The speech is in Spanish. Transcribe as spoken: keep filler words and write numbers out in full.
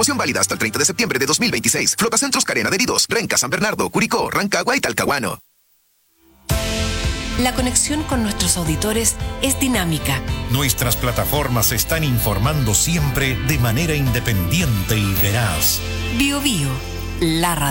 Promoción válida hasta el treinta de septiembre de dos mil veintiséis. Flotacentros Carena Adheridos, Renca, San Bernardo, Curicó, Rancagua y Talcahuano. La conexión con nuestros auditores es dinámica. Nuestras plataformas están informando siempre de manera independiente y veraz. Bio Bio, la radio.